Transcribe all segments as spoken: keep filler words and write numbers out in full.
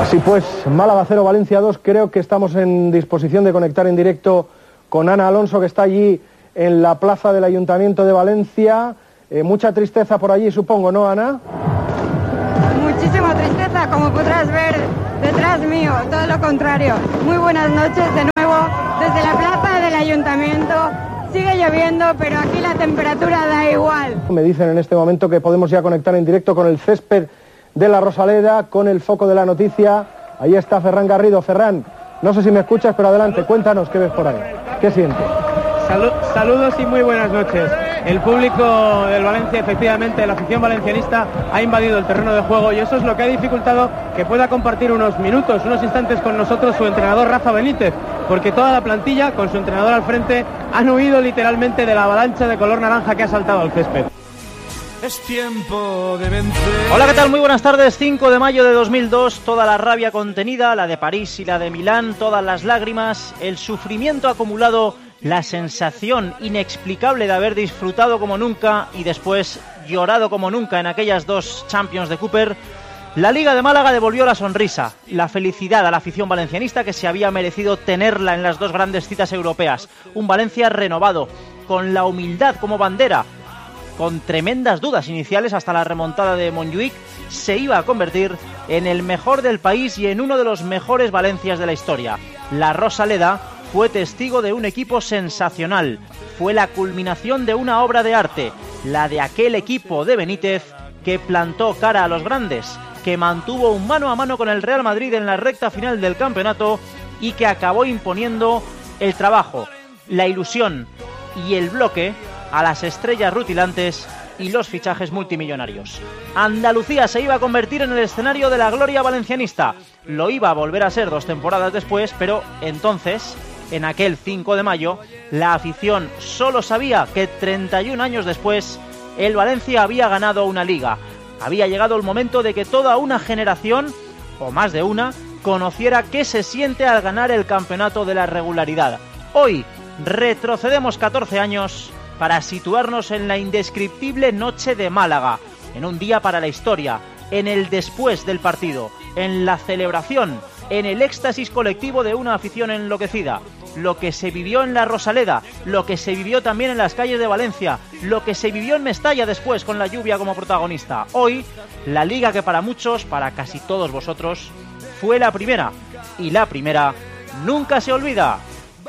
Sí, pues Málaga cero, Valencia dos. Creo que estamos en disposición de conectar en directo con Ana Alonso, que está allí en la plaza del Ayuntamiento de Valencia. Eh, mucha tristeza por allí, supongo, ¿no, Ana? Muchísima tristeza, como podrás ver detrás mío, todo lo contrario. Muy buenas noches de nuevo desde la plaza del Ayuntamiento. Sigue lloviendo, pero aquí la temperatura da igual. Me dicen en este momento que podemos ya conectar en directo con el césped de la Rosaleda, con el foco de la noticia. Ahí está Ferran Garrido. Ferran, no sé si me escuchas, pero adelante, cuéntanos qué ves por ahí. ¿Qué sientes? Salud, saludos y muy buenas noches. El público del Valencia, efectivamente, la afición valencianista ha invadido el terreno de juego y eso es lo que ha dificultado que pueda compartir unos minutos, unos instantes con nosotros su entrenador Rafa Benítez, porque toda la plantilla, con su entrenador al frente, han huido literalmente de la avalancha de color naranja que ha saltado al césped. Es tiempo de vencer. Hola, ¿qué tal? Muy buenas tardes. cinco de mayo de dos mil dos, toda la rabia contenida, la de París y la de Milán, todas las lágrimas, el sufrimiento acumulado, la sensación inexplicable de haber disfrutado como nunca y después llorado como nunca en aquellas dos Champions de Cooper. La Liga de Málaga devolvió la sonrisa, la felicidad a la afición valencianista que se había merecido tenerla en las dos grandes citas europeas. Un Valencia renovado, con la humildad como bandera, con tremendas dudas iniciales hasta la remontada de Montjuic, se iba a convertir en el mejor del país y en uno de los mejores Valencias de la historia. La Rosaleda fue testigo de un equipo sensacional, fue la culminación de una obra de arte, la de aquel equipo de Benítez que plantó cara a los grandes, que mantuvo un mano a mano con el Real Madrid en la recta final del campeonato y que acabó imponiendo el trabajo, la ilusión y el bloque a las estrellas rutilantes y los fichajes multimillonarios. Andalucía se iba a convertir en el escenario de la gloria valencianista. Lo iba a volver a ser dos temporadas después, pero entonces, en aquel cinco de mayo, la afición solo sabía que treinta y un años después, el Valencia había ganado una liga. Había llegado el momento de que toda una generación, o más de una, conociera qué se siente al ganar el campeonato de la regularidad. Hoy retrocedemos catorce años para situarnos en la indescriptible noche de Málaga, en un día para la historia, en el después del partido, en la celebración, en el éxtasis colectivo de una afición enloquecida, lo que se vivió en la Rosaleda, lo que se vivió también en las calles de Valencia, lo que se vivió en Mestalla después con la lluvia como protagonista. Hoy, la liga que para muchos, para casi todos vosotros, fue la primera, y la primera nunca se olvida.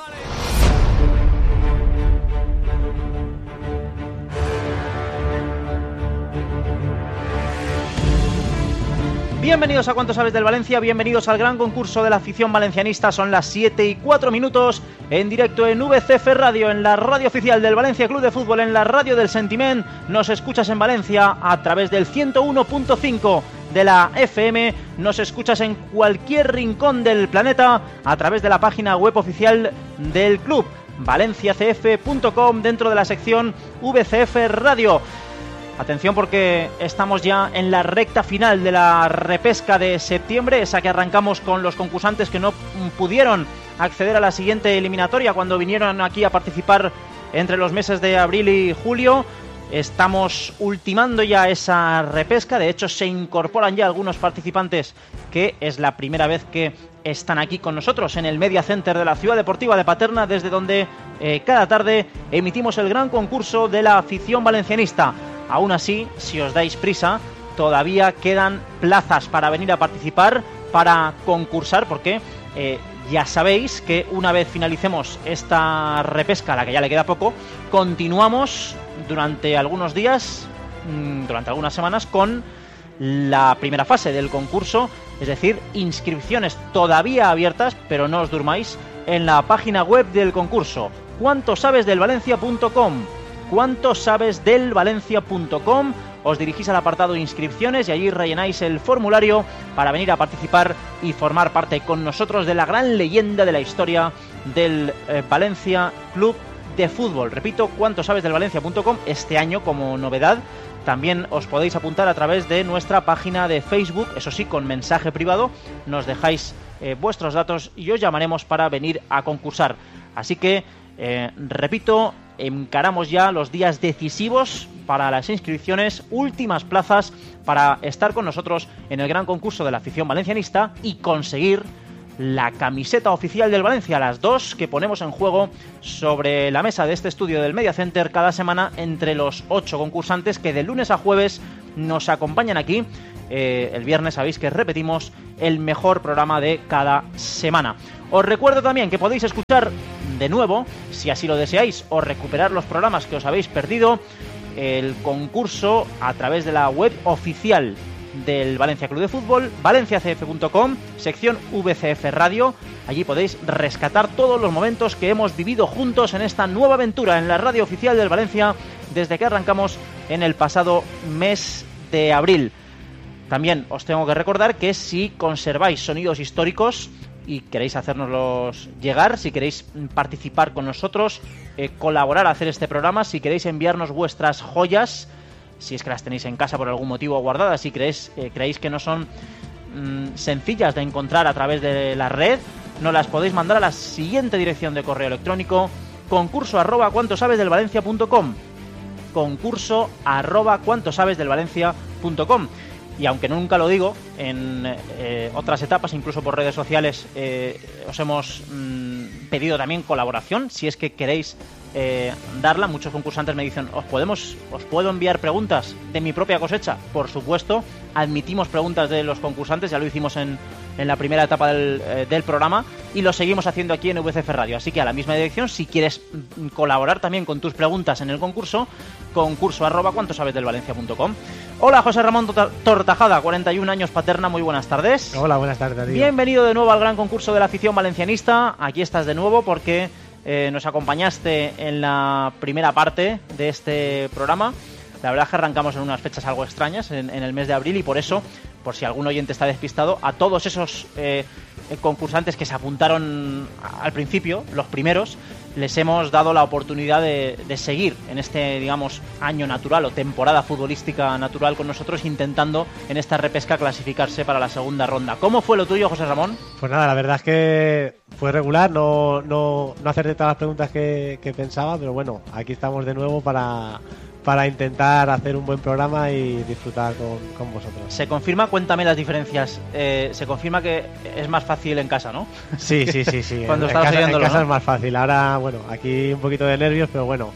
Bienvenidos a Cuánto Sabes del Valencia, bienvenidos al gran concurso de la afición valencianista. Son las siete y cuatro minutos, en directo en V C F Radio, en la radio oficial del Valencia Club de Fútbol, en la radio del Sentiment. Nos escuchas en Valencia a través del ciento uno punto cinco de la F M, nos escuchas en cualquier rincón del planeta a través de la página web oficial del club, valencia c f punto com, dentro de la sección V C F Radio. Atención, porque estamos ya en la recta final de la repesca de septiembre, esa que arrancamos con los concursantes que no pudieron acceder a la siguiente eliminatoria cuando vinieron aquí a participar entre los meses de abril y julio. Estamos ultimando ya esa repesca, de hecho se incorporan ya algunos participantes que es la primera vez que están aquí con nosotros en el Media Center de la Ciudad Deportiva de Paterna, desde donde eh, cada tarde emitimos el gran concurso de la afición valencianista. Aún así, si os dais prisa, todavía quedan plazas para venir a participar, para concursar, porque eh, ya sabéis que una vez finalicemos esta repesca, a la que ya le queda poco, continuamos durante algunos días, durante algunas semanas, con la primera fase del concurso, es decir, inscripciones todavía abiertas, pero no os durmáis, en la página web del concurso, cuánto sabes del valencia punto com. cuánto sabes del valencia punto com, os dirigís al apartado inscripciones y allí rellenáis el formulario para venir a participar y formar parte con nosotros de la gran leyenda de la historia del eh, Valencia Club de Fútbol. Repito, cuánto sabes del valencia punto com. Este año, como novedad, también os podéis apuntar a través de nuestra página de Facebook, eso sí, con mensaje privado, nos dejáis eh, vuestros datos y os llamaremos para venir a concursar. Así que, eh, repito, encaramos ya los días decisivos para las inscripciones, últimas plazas para estar con nosotros en el gran concurso de la afición valencianista y conseguir la camiseta oficial del Valencia, las dos que ponemos en juego sobre la mesa de este estudio del Media Center cada semana entre los ocho concursantes que de lunes a jueves nos acompañan aquí. Eh, el viernes sabéis que repetimos el mejor programa de cada semana. Os recuerdo también que podéis escuchar de nuevo, si así lo deseáis, o recuperar los programas que os habéis perdido, el concurso a través de la web oficial del Valencia Club de Fútbol, valencia c f punto com, sección V C F Radio. Allí podéis rescatar todos los momentos que hemos vivido juntos en esta nueva aventura en la radio oficial del Valencia desde que arrancamos en el pasado mes de abril. También os tengo que recordar que si conserváis sonidos históricos y queréis hacérnoslos llegar, si queréis participar con nosotros, eh, colaborar a hacer este programa, si queréis enviarnos vuestras joyas, si es que las tenéis en casa por algún motivo guardadas, si creéis, eh, creéis que no son mmm, sencillas de encontrar a través de la red, nos las podéis mandar a la siguiente dirección de correo electrónico: concurso arroba cuanto sabes del valencia punto com, concurso arroba cuanto sabes del valencia punto com. Y aunque nunca lo digo, en eh, otras etapas, incluso por redes sociales, eh, os hemos mmm, pedido también colaboración. Si es que queréis eh, darla, muchos concursantes me dicen, ¿os podemos, os puedo enviar preguntas de mi propia cosecha? Por supuesto, admitimos preguntas de los concursantes, ya lo hicimos en, en la primera etapa del, eh, del programa y lo seguimos haciendo aquí en V C F Radio. Así que a la misma dirección, si quieres colaborar también con tus preguntas en el concurso, concurso arroba cuanto sabes del valencia punto com. Hola, José Ramón Tortajada, cuarenta y un años, Paterna, muy buenas tardes. Hola, buenas tardes, tío. Bienvenido de nuevo al gran concurso de la afición valencianista. Aquí estás de nuevo porque eh, nos acompañaste en la primera parte de este programa. La verdad es que arrancamos en unas fechas algo extrañas, en, en el mes de abril, y por eso, por si algún oyente está despistado, a todos esos eh, concursantes que se apuntaron al principio, los primeros, les hemos dado la oportunidad de, de seguir en este, digamos, año natural o temporada futbolística natural con nosotros, intentando en esta repesca clasificarse para la segunda ronda. ¿Cómo fue lo tuyo, José Ramón? Pues nada, la verdad es que fue regular, no, no, no acerté todas las preguntas que, que pensaba, pero bueno, aquí estamos de nuevo para... para intentar hacer un buen programa y disfrutar con, con vosotros. Se confirma, cuéntame las diferencias, eh, se confirma que es más fácil en casa, ¿no? Sí, sí, sí, sí. Cuando en, estás en casa, en casa ¿no? es más fácil. Ahora, bueno, aquí un poquito de nervios, pero bueno,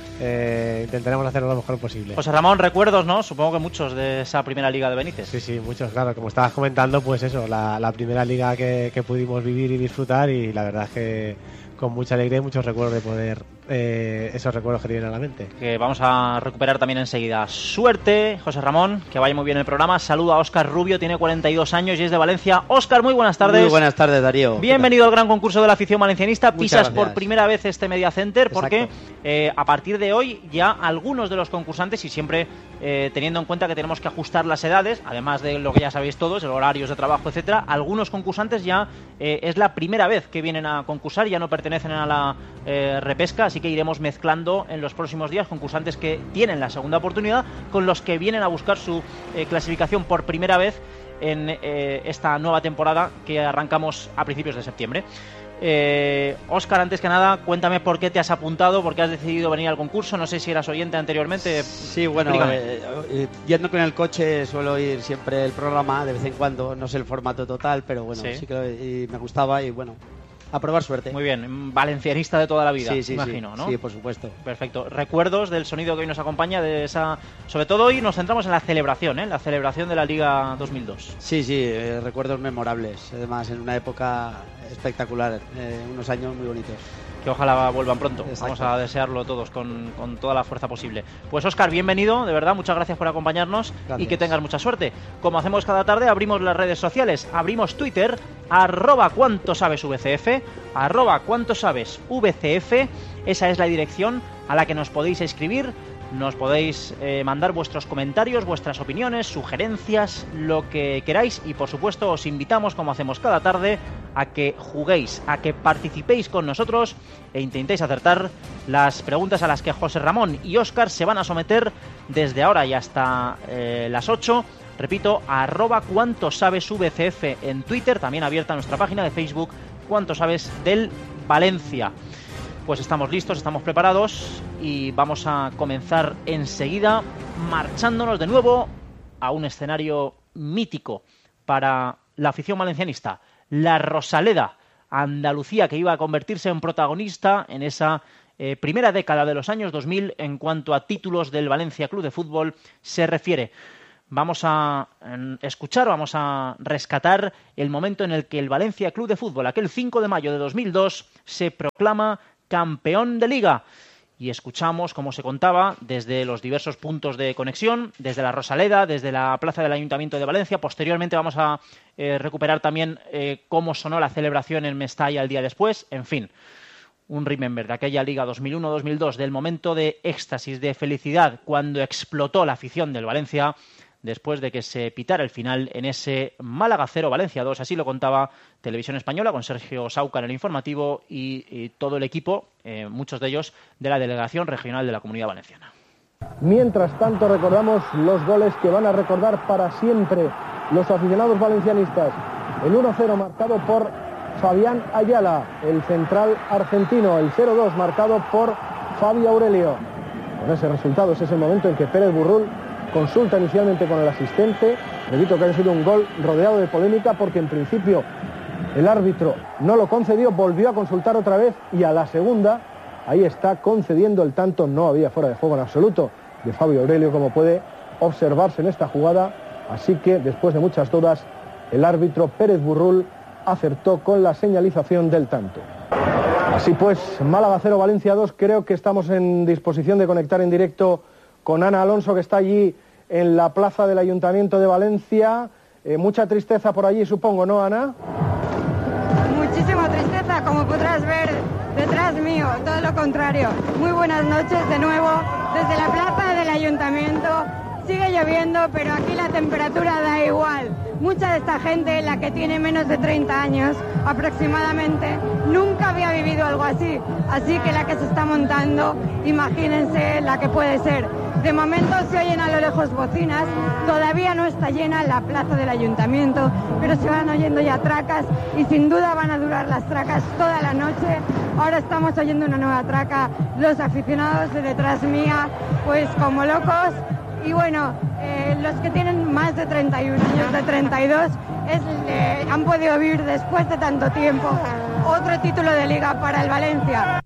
eh, intentaremos hacerlo lo mejor posible. José Ramón, recuerdos, ¿no? Supongo que muchos de esa primera liga de Benítez. Sí, sí, muchos, claro. Como estabas comentando, pues eso, la, la primera liga que, que pudimos vivir y disfrutar, y la verdad es que con mucha alegría y muchos recuerdos de poder, eh, esos recuerdos que te vienen a la mente. Que vamos a recuperar también enseguida. Suerte, José Ramón, que vaya muy bien el programa. Saludo a Óscar Rubio, tiene cuarenta y dos años y es de Valencia. Óscar, muy buenas tardes. Muy buenas tardes, Darío. Bienvenido al gran concurso de la afición valencianista. Muchas Pisas gracias. por primera vez este Media Center. Exacto. Porque eh, a partir de hoy ya algunos de los concursantes, y siempre eh, teniendo en cuenta que tenemos que ajustar las edades, además de lo que ya sabéis todos, el horarios de trabajo, etcétera, algunos concursantes ya eh, es la primera vez que vienen a concursar, ya no pertenecen a la eh, repesca, así que iremos mezclando en los próximos días concursantes que tienen la segunda oportunidad con los que vienen a buscar su eh, clasificación por primera vez en eh, esta nueva temporada que arrancamos a principios de septiembre. Eh, Óscar, antes que nada, cuéntame por qué te has apuntado, por qué has decidido venir al concurso. No sé si eras oyente anteriormente. Sí, bueno, eh, eh, yendo con el coche suelo oír siempre el programa de vez en cuando, no sé el formato total, pero bueno, sí, sí que lo, y me gustaba y bueno, a probar suerte. Muy bien, valencianista de toda la vida, sí, sí, imagino, sí, ¿no? Sí, por supuesto. Perfecto. Recuerdos del sonido que hoy nos acompaña, de esa, sobre todo hoy nos centramos en la celebración, ¿eh? La celebración de la Liga dos mil dos. Sí, sí, eh, recuerdos memorables, además en una época espectacular, eh, unos años muy bonitos. Que ojalá vuelvan pronto. Exacto. Vamos a desearlo todos con, con toda la fuerza posible. Pues Óscar, bienvenido, de verdad, muchas gracias por acompañarnos. Gracias. Y que tengas mucha suerte. Como hacemos cada tarde, abrimos las redes sociales, abrimos Twitter, arroba cuánto sabes V C F, arroba cuánto sabes V C F, esa es la dirección a la que nos podéis escribir. Nos podéis eh, mandar vuestros comentarios, vuestras opiniones, sugerencias, lo que queráis, y por supuesto os invitamos, como hacemos cada tarde, a que juguéis, a que participéis con nosotros e intentéis acertar las preguntas a las que José Ramón y Óscar se van a someter desde ahora y hasta eh, las ocho. Repito, arroba cuánto sabes V C F en Twitter, también abierta nuestra página de Facebook, cuánto sabes del Valencia. Pues estamos listos, estamos preparados y vamos a comenzar enseguida marchándonos de nuevo a un escenario mítico para la afición valencianista, la Rosaleda, Andalucía, que iba a convertirse en protagonista en esa eh, primera década de los años dos mil en cuanto a títulos del Valencia Club de Fútbol se refiere. Vamos a escuchar, vamos a rescatar el momento en el que el Valencia Club de Fútbol, aquel cinco de mayo de dos mil dos, se proclama campeón de Liga. Y escuchamos, como se contaba, desde los diversos puntos de conexión, desde la Rosaleda, desde la plaza del Ayuntamiento de Valencia. Posteriormente vamos a eh, recuperar también eh, cómo sonó la celebración en Mestalla el día después. En fin, un remember de aquella Liga dos mil uno dos mil dos, del momento de éxtasis, de felicidad, cuando explotó la afición del Valencia, después de que se pitara el final en ese Málaga cero Valencia dos. Así lo contaba Televisión Española con Sergio Sauca en el informativo y, y todo el equipo, eh, muchos de ellos de la Delegación Regional de la Comunidad Valenciana. Mientras tanto recordamos los goles que van a recordar para siempre los aficionados valencianistas. El uno cero marcado por Fabián Ayala, el central argentino. El cero dos marcado por Fabio Aurelio. Con ese resultado ese es el momento en que Pérez Burrul consulta inicialmente con el asistente. Repito que ha sido un gol rodeado de polémica porque en principio el árbitro no lo concedió, volvió a consultar otra vez y a la segunda ahí está concediendo el tanto. No había fuera de juego en absoluto de Fabio Aurelio, como puede observarse en esta jugada. Así que después de muchas dudas el árbitro Pérez Burrul acertó con la señalización del tanto. Así pues, Málaga cero Valencia dos. Creo que estamos en disposición de conectar en directo con Ana Alonso, que está allí en la plaza del Ayuntamiento de Valencia. Eh, mucha tristeza por allí, supongo, ¿no, Ana? Muchísima tristeza, como podrás ver detrás mío, todo lo contrario. Muy buenas noches de nuevo desde la plaza del Ayuntamiento. Sigue lloviendo, pero aquí la temperatura da igual. Mucha de esta gente, la que tiene menos de treinta años aproximadamente, nunca había vivido algo así. Así que la que se está montando, imagínense la que puede ser. De momento se oyen a lo lejos bocinas, todavía no está llena la plaza del Ayuntamiento, pero se van oyendo ya tracas y sin duda van a durar las tracas toda la noche. Ahora estamos oyendo una nueva traca, los aficionados de detrás mía, pues como locos. Y bueno, eh, los que tienen más de treinta y un años, de treinta y dos, es, eh, han podido vivir después de tanto tiempo otro título de Liga para el Valencia.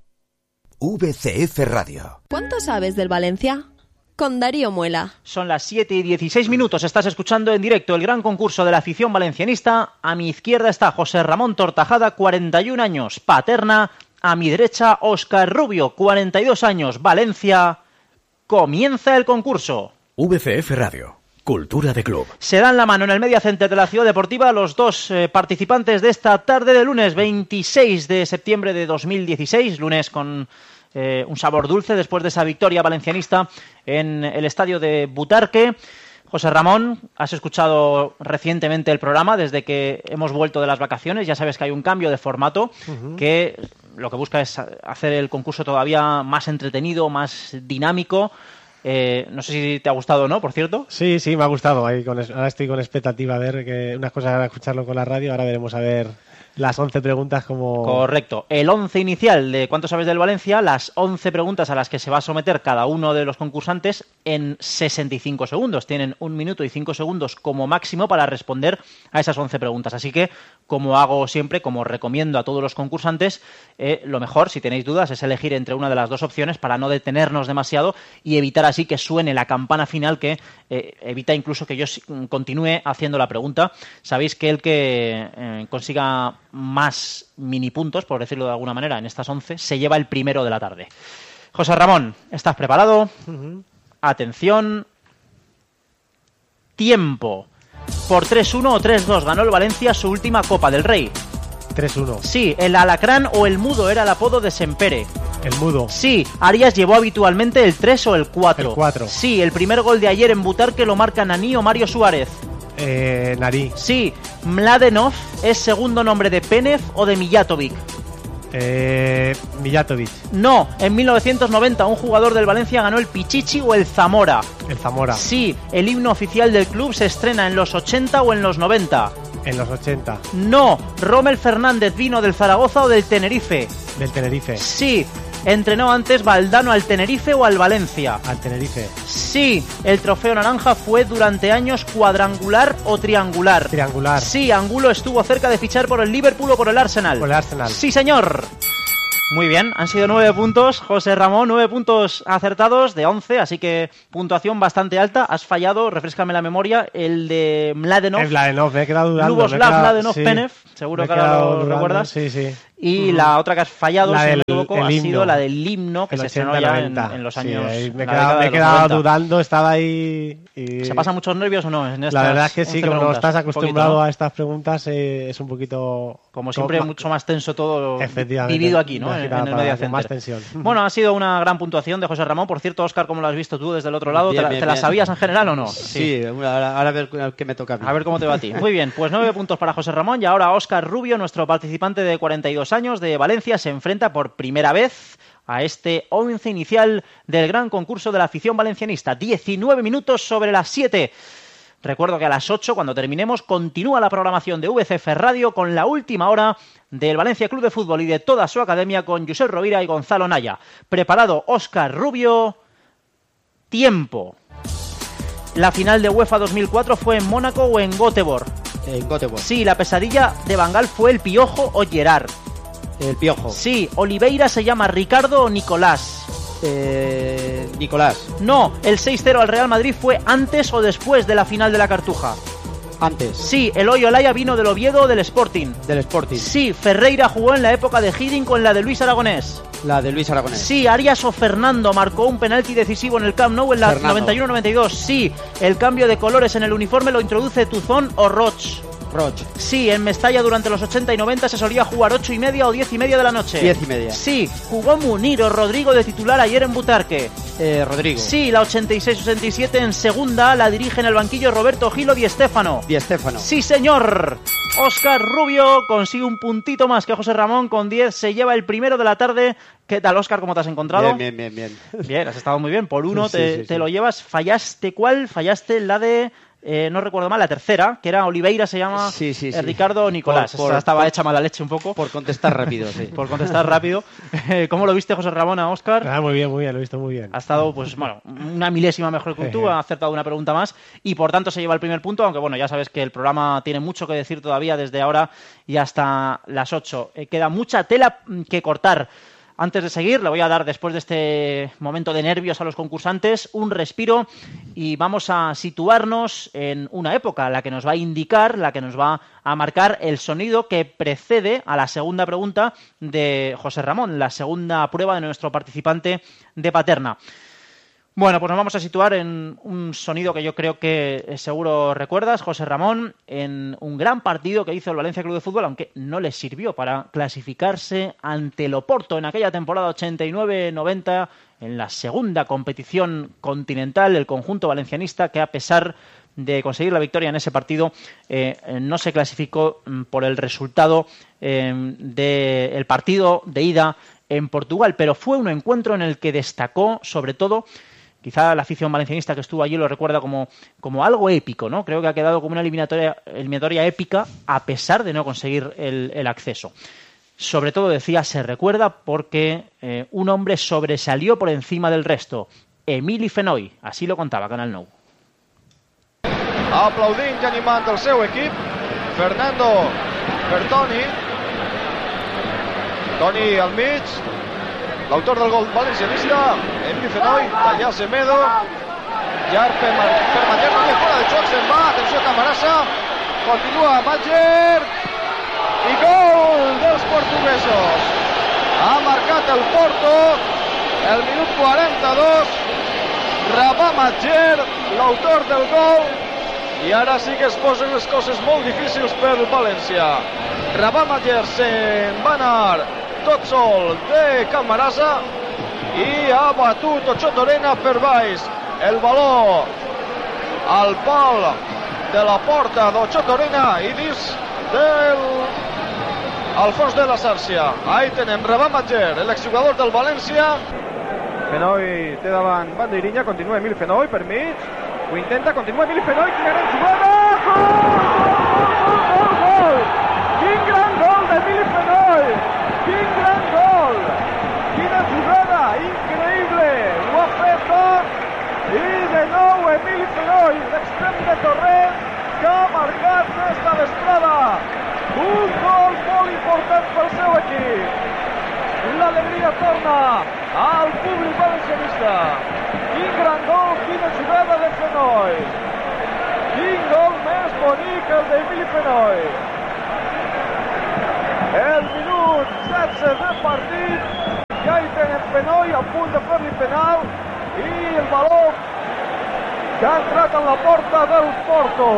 V C F Radio. ¿Cuánto sabes del Valencia? Con Darío Muela. Son las siete y dieciséis minutos. Estás escuchando en directo el gran concurso de la afición valencianista. A mi izquierda está José Ramón Tortajada, cuarenta y un años, Paterna. A mi derecha, Óscar Rubio, cuarenta y dos años, Valencia. Comienza el concurso. V C F Radio. Cultura de club. Se dan la mano en el Media Center de la Ciudad Deportiva los dos eh, participantes de esta tarde de lunes veintiséis de septiembre de dos mil dieciséis. Lunes con eh, un sabor dulce después de esa victoria valencianista en el estadio de Butarque. José Ramón, has escuchado recientemente el programa desde que hemos vuelto de las vacaciones. Ya sabes que hay un cambio de formato uh-huh. que lo que busca es hacer el concurso todavía más entretenido, más dinámico. Eh, no sé si te ha gustado o no, por cierto. Sí, sí, me ha gustado. Ahí con, ahora estoy con expectativa a ver que unas cosas era escucharlo con la radio. Ahora veremos a ver las once preguntas como... Correcto. El once inicial de ¿Cuánto sabes del Valencia? Las once preguntas a las que se va a someter cada uno de los concursantes en sesenta y cinco segundos. Tienen un minuto y cinco segundos como máximo para responder a esas once preguntas. Así que, como hago siempre, como recomiendo a todos los concursantes, eh, lo mejor, si tenéis dudas, es elegir entre una de las dos opciones para no detenernos demasiado y evitar así que suene la campana final que eh, evita incluso que yo continúe haciendo la pregunta. Sabéis que el que eh, consiga más mini puntos, por decirlo de alguna manera, en estas once, se lleva el primero de la tarde. José Ramón, ¿estás preparado? Uh-huh. Atención. Tiempo. Por tres uno o tres dos ganó el Valencia su última Copa del Rey. tres uno. Sí, el alacrán o el mudo era el apodo de Sempere. El mudo. Sí, Arias llevó habitualmente el tres o el cuatro. El cuatro. Sí, el primer gol de ayer en Butarque lo marca Nani o Mario Suárez. Eh, Nari. Sí, Mladenov es segundo nombre de Penev o de Mijatovic. Eh, Mijatovic. No, en mil novecientos noventa un jugador del Valencia ganó el Pichichi o el Zamora. El Zamora. Sí, el himno oficial del club se estrena en los ochenta o en los noventa. En los ochenta. No, Rommel Fernández vino del Zaragoza o del Tenerife. Del Tenerife. Sí, ¿Entrenó antes Valdano al Tenerife o al Valencia? Al Tenerife. Sí. ¿El trofeo naranja fue durante años cuadrangular o triangular? Triangular. Sí. ¿Angulo estuvo cerca de fichar por el Liverpool o por el Arsenal? Por el Arsenal. Sí, señor. Muy bien, han sido nueve puntos, José Ramón, nueve puntos acertados de once, así que puntuación bastante alta. Has fallado, refréscame la memoria, el de Mladenov. El Mladenov, me he quedado dudando. Luboslav Mladenov sí, Penev, seguro que ahora lo dudando, recuerdas. Sí, sí. Y mm. la otra que has fallado, la si del, no me equivoco, ha himno. sido la del himno que el se estrenó ya en, en los años. Sí, me he quedado, me he quedado dudando, estaba ahí. Y... ¿Se pasan muchos nervios o no? En la verdad es que sí, como no estás acostumbrado poquito, ¿no? a estas preguntas, eh, es un poquito. Como siempre, como... mucho más tenso todo Efectivamente, vivido aquí, ¿no? En, en el Media Center. Más tensión. Bueno, ha sido una gran puntuación de José Ramón. Por cierto, Óscar, ¿cómo lo has visto tú desde el otro lado? Bien, ¿Te, bien, ¿te la bien. sabías en general o no? Sí, sí. Ahora, ahora a ver qué me toca a mí. A ver cómo te va a ti. Muy bien, pues nueve puntos para José Ramón. Y ahora Óscar Rubio, nuestro participante de cuarenta y dos años de Valencia, se enfrenta por primera vez a este once inicial del gran concurso de la afición valencianista. diecinueve minutos sobre las siete. Recuerdo que a las ocho, cuando terminemos, continúa la programación de V C F Radio con la última hora del Valencia Club de Fútbol y de toda su academia con Josep Rovira y Gonzalo Naya. Preparado Óscar Rubio. Tiempo. ¿La final de UEFA dos mil cuatro fue en Mónaco o en Göteborg? En Göteborg. Sí. ¿La pesadilla de Van Gaal fue el Piojo o Gerard? El Piojo. Sí. ¿Oliveira se llama Ricardo o Nicolás? Eh, Nicolás. No. ¿El seis cero al Real Madrid fue antes o después de la final de la Cartuja? Antes. Sí. ¿Eloy Olaya vino del Oviedo o del Sporting? Del Sporting. Sí. ¿Ferreira jugó en la época de Hiddink o en la de Luis Aragonés? La de Luis Aragonés. Sí. ¿Arias o Fernando marcó un penalti decisivo en el Camp Nou en la Fernando. noventa y uno noventa y dos? Sí. ¿El cambio de colores en el uniforme lo introduce Tuzón o Roch? Roch. Sí. ¿En Mestalla durante los ochenta y noventa se solía jugar ocho y media o diez y media de la noche? Diez y media. Sí. ¿Jugó Munir o Rodrigo de titular ayer en Butarque? Eh, Rodrigo. Sí. ¿La ochenta y seis ochenta y siete en segunda la dirige en el banquillo Roberto Gil o Di Stéfano? Di Stéfano. Sí, señor. Óscar Rubio consigue un puntito más que José Ramón con diez, se lleva el primero de la tarde. ¿Qué tal, Óscar? ¿Cómo te has encontrado? Bien, bien, bien, bien. Bien, has estado muy bien. Por uno sí, te, sí, te sí. lo llevas. ¿Fallaste cuál? Fallaste la de... Eh, no recuerdo mal, la tercera, que era Oliveira, se llama sí, sí, eh, sí. Ricardo o Nicolás. Por, por, Esa estaba por, hecha mala leche un poco. Por contestar rápido, sí. Por contestar rápido. ¿Cómo lo viste, José Ramón, a Óscar? Ah, muy bien, muy bien, lo he visto muy bien. Ha estado, pues bueno, una milésima mejor que tú, ha acertado una pregunta más y por tanto se lleva el primer punto, aunque bueno, ya sabes que el programa tiene mucho que decir todavía desde ahora y hasta las ocho. Eh, queda mucha tela que cortar. Antes de seguir, le voy a dar, después de este momento de nervios a los concursantes, un respiro y vamos a situarnos en una época, la que nos va a indicar, la que nos va a marcar el sonido que precede a la segunda pregunta de José Ramón, la segunda prueba de nuestro participante de Paterna. Bueno, pues nos vamos a situar en un sonido que yo creo que seguro recuerdas, José Ramón, en un gran partido que hizo el Valencia Club de Fútbol, aunque no les sirvió para clasificarse ante el Oporto en aquella temporada ochenta y nueve noventa, en la segunda competición continental, el conjunto valencianista que a pesar de conseguir la victoria en ese partido eh, no se clasificó por el resultado eh, del partido de ida en Portugal, pero fue un encuentro en el que destacó sobre todo. Quizá la afición valencianista que estuvo allí lo recuerda como, como algo épico, ¿no? Creo que ha quedado como una eliminatoria, eliminatoria épica a pesar de no conseguir el, el acceso. Sobre todo, decía, se recuerda porque eh, un hombre sobresalió por encima del resto. Emili Fenoy, así lo contaba Canal Nou. Aplaudint i animant el seu equip, Fernando Bertoni. Toni al mig, l'autor del gol valencianista, Emili Fenoy, tallar Semedo, llarg per, per Matller, no fora de joc, se'n va, atenció Camarasa, continua Matller, i gol dels portuguesos. Ha marcat el Porto, el minut quaranta-dos, Rabah Matller, l'autor del gol, i ara sí que es posen les coses molt difícils per el València. Rabah Matller se'n va anar tot sol de Camarasa i ha batut Ocho Torena per baix. El baló al pal de la porta d'Ocho Torena i dins del Alfons de la Sàrcia. Ahí tenem Rabah Matller, l'exjugador del València. Fenoy té davant bandeirinha, continua Emili Fenoy per mig, ho intenta, continua Emili Fenoy, quina gran jugada! Gol! Gol! Gol! Gol! Quin gran gol d'Emili Fenoy! Quin gran gol! Quina jugada torna al públic valencianista. Quin gran gol, quina jugada de Fenoi. Quin gol més bonic el d'Emili Fenoi. El minut setze de partit, ja hi tenen Fenoi a punt de fer-li penal i el baló que ha entrat en la porta del Porto.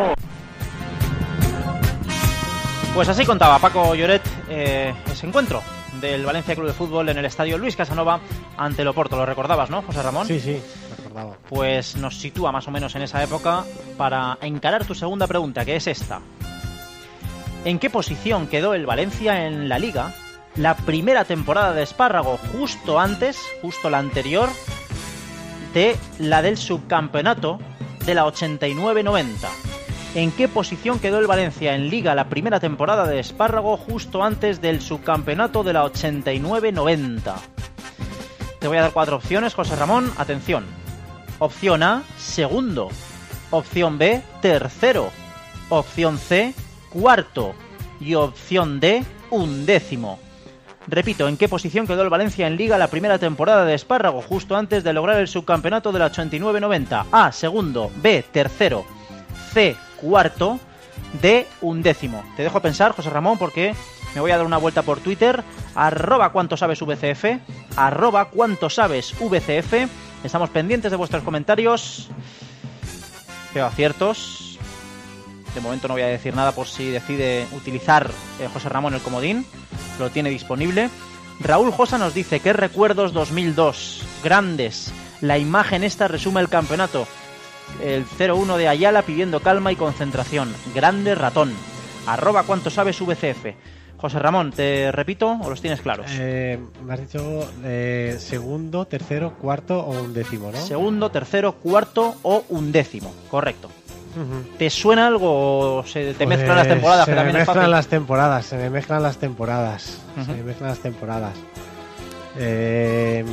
Pues así contaba Paco Lloret eh, ese encuentro del Valencia Club de Fútbol en el estadio Luis Casanova ante el Oporto. Lo recordabas, ¿no, José Ramón? Sí, sí, recordaba. Pues nos sitúa más o menos en esa época para encarar tu segunda pregunta, que es esta. ¿En qué posición quedó el Valencia en la Liga la primera temporada de Espárrago, justo antes, justo la anterior, de la del subcampeonato de la ochenta y nueve noventa? ¿En qué posición quedó el Valencia en Liga la primera temporada de Espárrago justo antes del subcampeonato de la ochenta y nueve noventa? Te voy a dar cuatro opciones, José Ramón. Atención. Opción A, segundo. Opción B, tercero. Opción C, cuarto. Y opción D, undécimo. Repito, ¿en qué posición quedó el Valencia en Liga la primera temporada de Espárrago justo antes de lograr el subcampeonato de la ochenta y nueve noventa? A, segundo. B, tercero. C, cuarto. D, undécimo. Te dejo pensar, José Ramón, porque me voy a dar una vuelta por Twitter. Arroba cuánto sabes V C F. Arroba cuánto sabes V C F. Estamos pendientes de vuestros comentarios. Veo aciertos. De momento no voy a decir nada por si decide utilizar eh, José Ramón el comodín. Lo tiene disponible. Raúl Josa nos dice: ¿qué recuerdos dos mil dos? Grandes. La imagen esta resume el campeonato. El cero uno de Ayala pidiendo calma y concentración. Grande ratón. Arroba cuánto sabes V C F. José Ramón, ¿te repito o los tienes claros? Eh, me has dicho eh, segundo, tercero, cuarto o undécimo, ¿no? Segundo, tercero, cuarto o undécimo. Correcto. Uh-huh. ¿Te suena algo o se te pues mezclan las temporadas? Se que me también mezclan es fácil? las temporadas, se me mezclan las temporadas. Uh-huh. Se me mezclan las temporadas. Eh,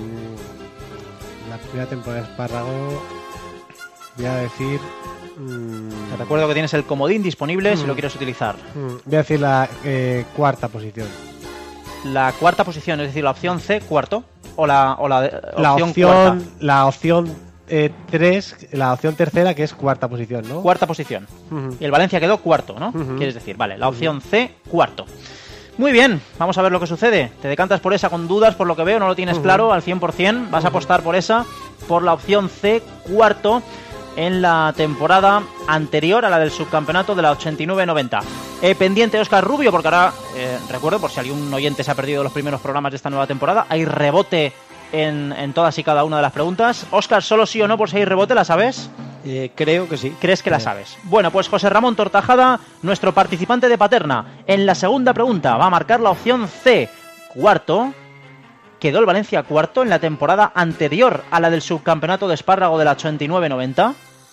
la primera temporada de Espárrago, voy a decir... Mmm, Te recuerdo que tienes el comodín disponible mm, si lo quieres utilizar. Mm, voy a decir la eh, cuarta posición. La cuarta posición, es decir, la opción C, cuarto, o la, o la, la opción, opción cuarta. La opción eh, tres, la opción tercera, que es cuarta posición, ¿no? Cuarta posición. Uh-huh. Y el Valencia quedó cuarto, ¿no? Uh-huh. Quieres decir, vale, la opción C, cuarto. Muy bien, vamos a ver lo que sucede. Te decantas por esa con dudas, por lo que veo, no lo tienes uh-huh. claro al cien por ciento. Vas uh-huh. a apostar por esa, por la opción C, cuarto, en la temporada anterior a la del subcampeonato de la ochenta y nueve noventa. Eh, pendiente Óscar Rubio, porque ahora, eh, recuerdo, por si algún oyente se ha perdido los primeros programas de esta nueva temporada, hay rebote en, en todas y cada una de las preguntas. Óscar, solo sí o no por si hay rebote, ¿la sabes? Eh, creo que sí. ¿Crees que la sabes? Bueno, pues José Ramón Tortajada, nuestro participante de Paterna, en la segunda pregunta va a marcar la opción C, cuarto. ¿Quedó el Valencia cuarto en la temporada anterior a la del subcampeonato de Espárrago de la ochenta y nueve noventa?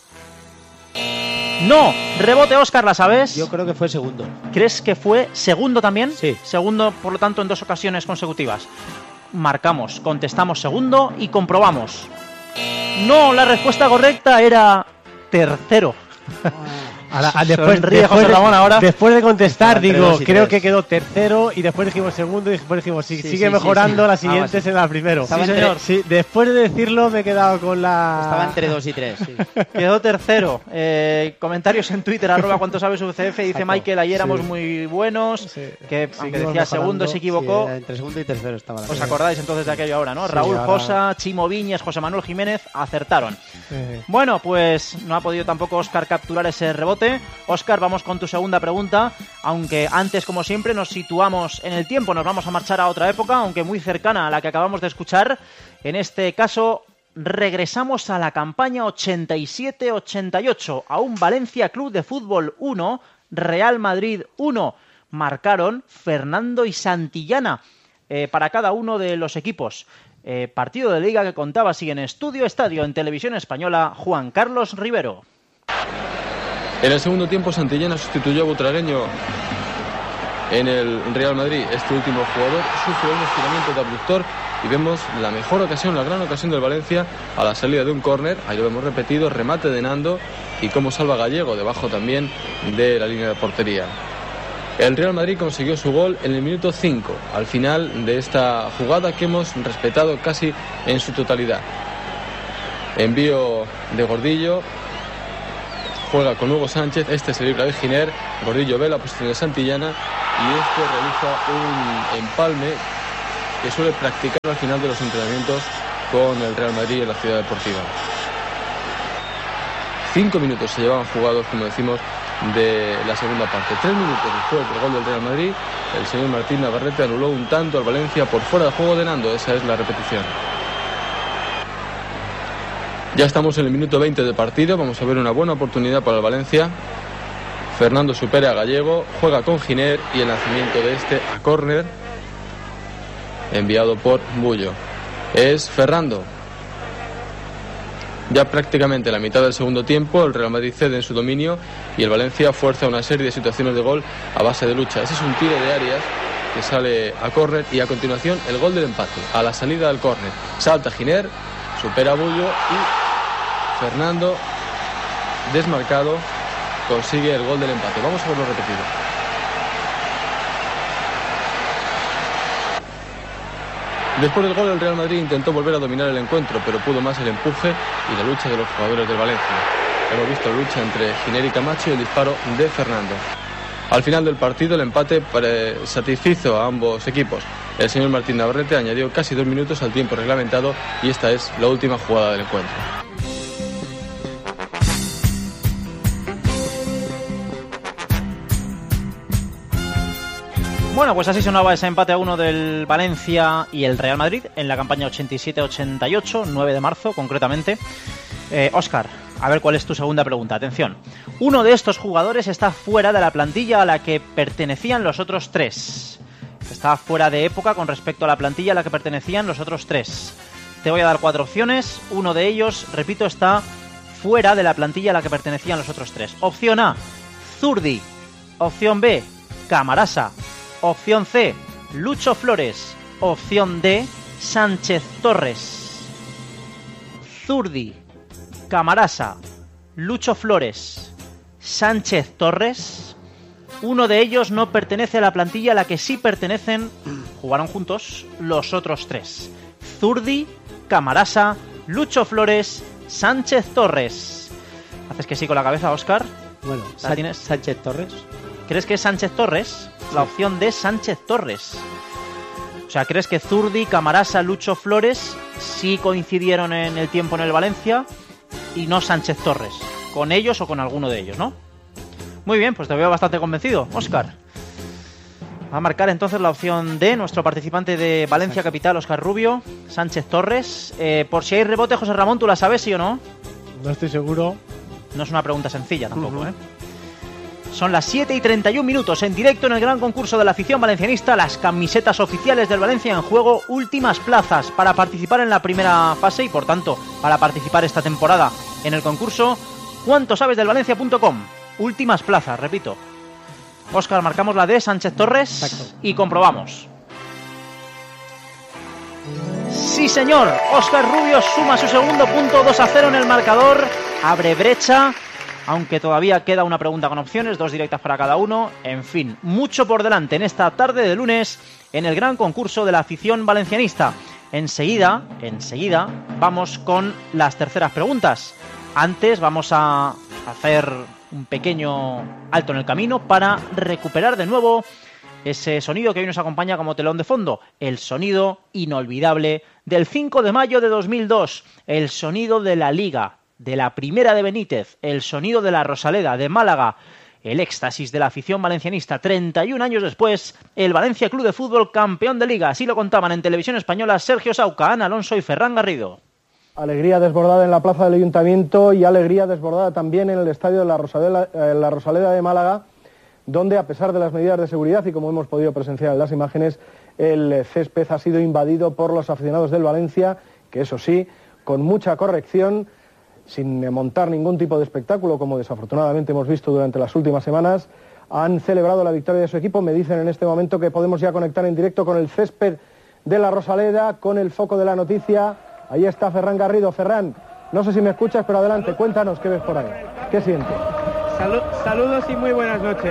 No, rebote Óscar, ¿la sabes? Yo creo que fue segundo. ¿Crees que fue segundo también? Sí. Segundo, por lo tanto, en dos ocasiones consecutivas. Marcamos, contestamos segundo y comprobamos. No, la respuesta correcta era tercero. Ahora, después, Sonríe después, José Ramón ahora. Después de contestar, digo, creo tres. que quedó tercero y después dijimos segundo y después dijimos, si sí, sigue sí, mejorando, sí, sí. la siguiente Ah, sí. será primero. Estaba Sí, entre... señor. Sí, después de decirlo me he quedado con la... Estaba entre dos y tres, sí. Quedó tercero. Eh, comentarios en Twitter, arroba cuánto sabes U C F, dice Exacto. Michael, ayer éramos Sí. muy buenos, Sí. que aunque Seguimos decía mejorando. segundo se equivocó. Sí, entre segundo y tercero estaba la ¿Os acordáis entonces de aquello ahora, no? Sí, Raúl ahora... Josa, Chimo Viñes, José Manuel Jiménez acertaron. Sí. Bueno, pues no ha podido tampoco Óscar capturar ese rebote. Óscar, vamos con tu segunda pregunta, aunque antes, como siempre, nos situamos en el tiempo, nos vamos a marchar a otra época, aunque muy cercana a la que acabamos de escuchar. En este caso, regresamos a la campaña ochenta y siete ochenta y ocho, a un Valencia Club de Fútbol uno, Real Madrid uno. Marcaron Fernando y Santillana eh, para cada uno de los equipos. Eh, partido de Liga que contaba así en Estudio Estadio, en Televisión Española, Juan Carlos Rivero. En el segundo tiempo, Santillana sustituyó a Butragueño en el Real Madrid. Este último jugador sufrió un estiramiento de abductor y vemos la mejor ocasión, la gran ocasión del Valencia a la salida de un córner. Ahí lo hemos repetido, remate de Nando y cómo salva Gallego debajo también de la línea de portería. El Real Madrid consiguió su gol en el minuto cinco, al final de esta jugada que hemos respetado casi en su totalidad. Envío de Gordillo, juega con Hugo Sánchez, este se libra de Giner, Gordillo ve la posición de Santillana y este realiza un empalme que suele practicar al final de los entrenamientos con el Real Madrid en la Ciudad Deportiva. Cinco minutos se llevaban jugados, como decimos, de la segunda parte. Tres minutos después del gol del Real Madrid, el señor Martín Navarrete anuló un tanto al Valencia por fuera de juego de Nando. Esa es la repetición. Ya estamos en el minuto veinte de partido. Vamos a ver una buena oportunidad para el Valencia. Fernando supera a Gallego, juega con Giner y el lanzamiento de este a córner enviado por Bullo. Es Ferrando. Ya prácticamente la mitad del segundo tiempo, el Real Madrid cede en su dominio y el Valencia fuerza una serie de situaciones de gol a base de lucha. Ese es un tiro de Arias que sale a córner y a continuación el gol del empate. A la salida del córner salta Giner, supera a Bullo y Fernando, desmarcado, consigue el gol del empate. Vamos a verlo repetido. Después del gol, el Real Madrid intentó volver a dominar el encuentro, pero pudo más el empuje y la lucha de los jugadores del Valencia. Hemos visto la lucha entre Giner y Camacho y el disparo de Fernando. Al final del partido, el empate satisfizo a ambos equipos. El señor Martín Navarrete añadió casi dos minutos al tiempo reglamentado y esta es la última jugada del encuentro. Bueno, pues así sonaba ese empate a uno del Valencia y el Real Madrid en la campaña ochenta y siete ochenta y ocho, nueve de marzo concretamente. Eh, Óscar, a ver cuál es tu segunda pregunta. Atención. Uno de estos jugadores está fuera de la plantilla a la que pertenecían los otros tres. Está fuera de época con respecto a la plantilla a la que pertenecían los otros tres. Te voy a dar cuatro opciones. Uno de ellos, repito, está fuera de la plantilla a la que pertenecían los otros tres. Opción A, Zurdi. Opción B, Camarasa. Opción C, Lucho Flores. Opción D, Sánchez Torres. Zurdi, Camarasa, Lucho Flores, Sánchez Torres. Uno de ellos no pertenece a la plantilla a la que sí pertenecen, jugaron juntos, los otros tres. Zurdi, Camarasa, Lucho Flores, Sánchez Torres. ¿Haces que sí con la cabeza, Óscar? Bueno, ¿la tienes? Sánchez Torres. ¿Crees que es Sánchez Torres? La opción de Sánchez Torres. O sea, ¿crees que Zurdi, Camarasa, Lucho Flores sí coincidieron en el tiempo en el Valencia y no Sánchez Torres? ¿Con ellos o con alguno de ellos, no? Muy bien, pues te veo bastante convencido, Óscar. Va a marcar entonces la opción D, nuestro participante de Valencia Capital, Óscar Rubio, Sánchez Torres. Eh, por si hay rebote, José Ramón, ¿tú la sabes, sí o no? No estoy seguro. No es una pregunta sencilla tampoco, uh-huh. ¿eh? Son las siete y treinta y un minutos en directo en el gran concurso de la afición valencianista, las camisetas oficiales del Valencia en juego, últimas plazas para participar en la primera fase y por tanto para participar esta temporada en el concurso. ¿Cuánto sabes del Valencia punto com? Últimas plazas, repito. Óscar, marcamos la de Sánchez Torres. Exacto. Y comprobamos. Sí, señor. Óscar Rubio suma su segundo punto, dos a cero en el marcador. Abre brecha. Aunque todavía queda una pregunta con opciones, dos directas para cada uno. En fin, mucho por delante en esta tarde de lunes en el gran concurso de la afición valencianista. Enseguida, enseguida, vamos con las terceras preguntas. Antes vamos a hacer un pequeño alto en el camino para recuperar de nuevo ese sonido que hoy nos acompaña como telón de fondo. El sonido inolvidable del cinco de mayo de dos mil dos. El sonido de la Liga, de la Primera de Benítez, el sonido de la Rosaleda, de Málaga, el éxtasis de la afición valencianista. treinta y un años después, el Valencia Club de Fútbol campeón de Liga. Así lo contaban en Televisión Española Sergio Sauca, Ana Alonso y Ferran Garrido. Alegría desbordada en la plaza del Ayuntamiento y alegría desbordada también en el estadio de la Rosaleda, eh, la Rosaleda de Málaga, donde a pesar de las medidas de seguridad y como hemos podido presenciar en las imágenes, el césped ha sido invadido por los aficionados del Valencia, que eso sí, con mucha corrección, sin montar ningún tipo de espectáculo, como desafortunadamente hemos visto durante las últimas semanas, han celebrado la victoria de su equipo. Me dicen en este momento que podemos ya conectar en directo con el césped de la Rosaleda, con el foco de la noticia. Ahí está Ferran Garrido. Ferran, no sé si me escuchas, pero adelante, cuéntanos qué ves por ahí. ¿Qué sientes? Salud, saludos y muy buenas noches.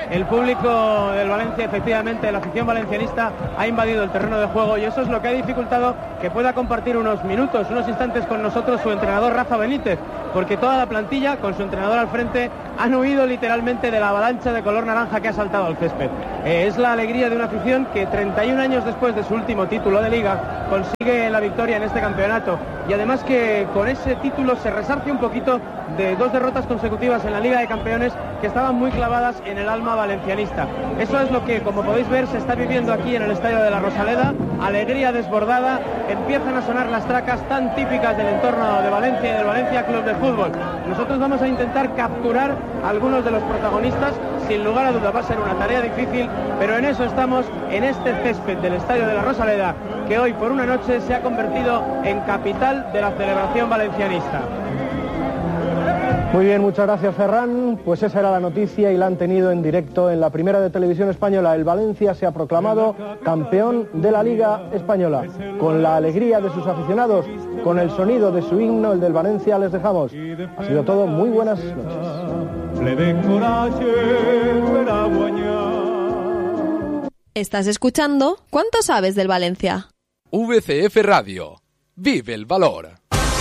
el público del Valencia, efectivamente, la afición valencianista ha invadido el terreno de juego y eso es lo que ha dificultado que pueda compartir unos minutos, unos instantes con nosotros su entrenador Rafa Benítez, porque toda la plantilla, con su entrenador al frente, han huido literalmente de la avalancha de color naranja que ha saltado al césped. Eh, es la alegría de una afición que treinta y un años después de su último título de Liga consigue la victoria en este campeonato, y además que con ese título se resarce un poquito de dos derrotas consecutivas en la Liga de Campeones que estaban muy clavadas en el alma valencianista. Eso es lo que, como podéis ver, se está viviendo aquí en el Estadio de la Rosaleda. Alegría desbordada, empiezan a sonar las tracas tan típicas del entorno de Valencia y del Valencia Club de Fútbol. Nosotros vamos a intentar capturar a algunos de los protagonistas. Sin lugar a duda va a ser una tarea difícil, pero en eso estamos, en este césped del Estadio de la Rosaleda, que hoy por una noche se ha convertido en capital de la celebración valencianista. Muy bien, muchas gracias, Ferran. Pues esa era la noticia y la han tenido en directo en la primera de televisión española. El Valencia se ha proclamado campeón de la Liga Española. Con la alegría de sus aficionados, con el sonido de su himno, el del Valencia, les dejamos. Ha sido todo, muy buenas noches. Estás escuchando ¿Cuánto sabes del Valencia? V C F Radio. Vive el valor.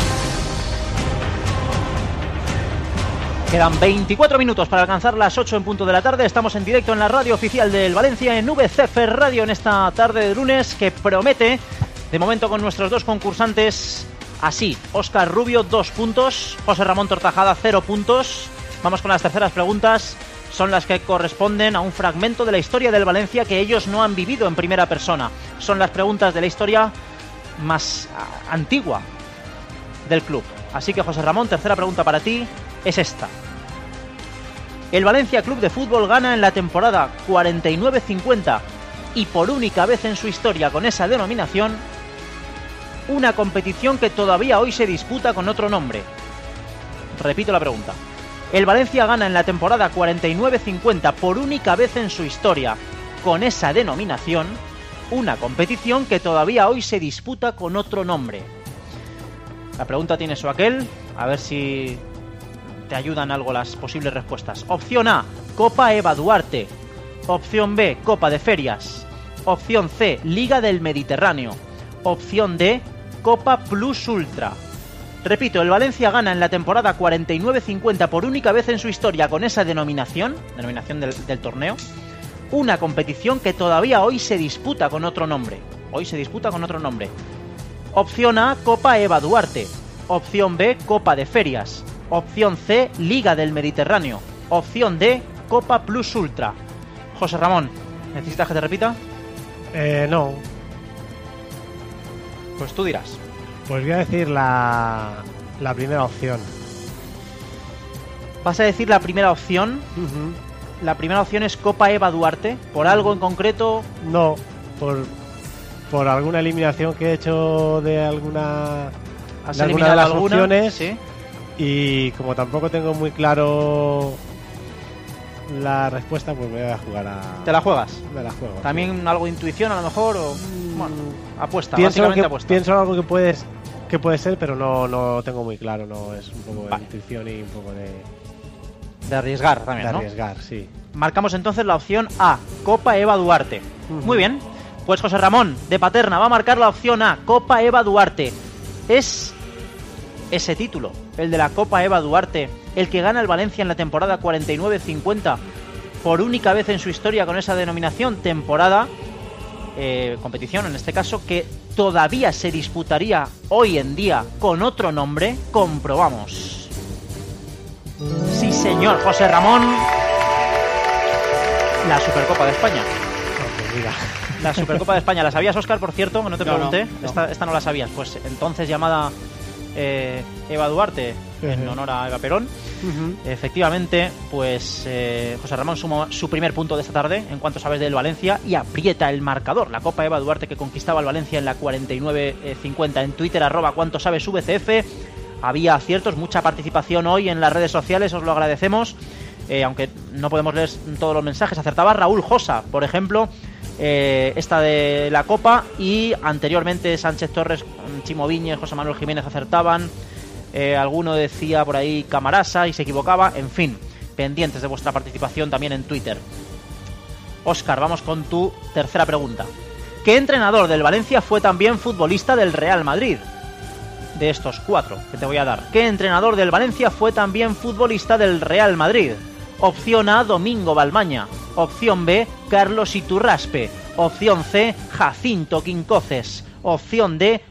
Quedan veinticuatro minutos para alcanzar las ocho en punto de la tarde. Estamos en directo en la radio oficial del Valencia, en V C F Radio, en esta tarde de lunes que promete, de momento con nuestros dos concursantes así. Óscar Rubio, dos puntos. José Ramón Tortajada, cero puntos. Vamos con las terceras preguntas. Son las que corresponden a un fragmento de la historia del Valencia que ellos no han vivido en primera persona. Son las preguntas de la historia más antigua del club. Así que, José Ramón, tercera pregunta para ti es esta. El Valencia Club de Fútbol gana en la temporada cuarenta y nueve cincuenta y por única vez en su historia con esa denominación una competición que todavía hoy se disputa con otro nombre. Repito la pregunta. El Valencia gana en la temporada cuarenta y nueve cincuenta por única vez en su historia con esa denominación una competición que todavía hoy se disputa con otro nombre. La pregunta tiene su aquel, a ver si te ayudan algo las posibles respuestas. Opción A, Copa Eva Duarte. Opción B, Copa de Ferias. Opción C, Liga del Mediterráneo. Opción D, Copa Plus Ultra. Repito, el Valencia gana en la temporada cuarenta y nueve cincuenta por única vez en su historia con esa denominación, denominación del, del torneo, una competición que todavía hoy se disputa con otro nombre. Hoy se disputa con otro nombre. Opción A, Copa Eva Duarte. Opción B, Copa de Ferias. Opción C, Liga del Mediterráneo. Opción D, Copa Plus Ultra. José Ramón, ¿necesitas que te repita? Eh, no. Pues tú dirás. Pues voy a decir la, la primera opción. ¿Vas a decir la primera opción? Uh-huh. La primera opción es Copa Eva Duarte. ¿Por algo en concreto? No, por, por alguna eliminación que he hecho de alguna, ¿Has de alguna de las alguna? opciones. ¿Sí? Y como tampoco tengo muy claro la respuesta, pues me voy a jugar a... ¿Te la juegas? Me la juego. ¿También sí. Algo de intuición a lo mejor? O, bueno, apuesta, pienso básicamente que, apuesta. Pienso algo que puedes que puede ser, pero no no tengo muy claro. No es un poco de vale. intuición y un poco de... De arriesgar también, de ¿no? De arriesgar, sí. Marcamos entonces la opción A, Copa Eva Duarte. Uh-huh. Muy bien. Pues José Ramón, de Paterna, va a marcar la opción A, Copa Eva Duarte. Es ese título, el de la Copa Eva Duarte, el que gana el Valencia en la temporada cuarenta y nueve cincuenta por única vez en su historia con esa denominación, temporada, eh, competición en este caso, que todavía se disputaría hoy en día con otro nombre. Comprobamos. Sí, señor, José Ramón. La Supercopa de España. No, pues mira. La Supercopa de España. ¿La sabías, Óscar, por cierto? Que no te no, pregunté. No, no. Esta, esta no la sabías. Pues entonces llamada eh, Eva Duarte, uh-huh. en honor a Eva Perón. Uh-huh. Efectivamente, pues eh, José Ramón suma su primer punto de esta tarde en cuanto sabes del Valencia y aprieta el marcador. La Copa Eva Duarte que conquistaba el Valencia en la cuarenta y nueve cincuenta. En Twitter, arroba cuánto sabes V C F. Había aciertos, mucha participación hoy en las redes sociales, os lo agradecemos. Eh, aunque no podemos leer todos los mensajes. Acertaba Raúl Josa, por ejemplo, eh, esta de la Copa, y anteriormente Sánchez Torres, Chimo Viñes, José Manuel Jiménez acertaban. Eh, alguno decía por ahí Camarasa y se equivocaba. En fin, pendientes de vuestra participación también en Twitter. Óscar, vamos con tu tercera pregunta. ¿Qué entrenador del Valencia fue también futbolista del Real Madrid? De estos cuatro que te voy a dar. ¿Qué entrenador del Valencia fue también futbolista del Real Madrid? Opción A, Domingo Balmaña. Opción B, Carlos Iturraspe. Opción C, Jacinto Quincoces. Opción D,